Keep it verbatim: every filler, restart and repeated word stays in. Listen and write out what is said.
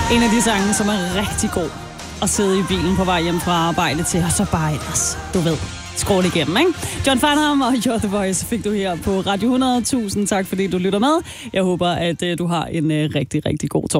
En af de sange, som er rigtig god at sidde i bilen på vej hjem fra arbejde til, og så bare ellers, du ved, skrål igennem, ikke? John Farnham og You're The Voice fik du her på Radio hundrede. Tusind tak, fordi du lytter med. Jeg håber, at uh, du har en uh, rigtig, rigtig god torsdag.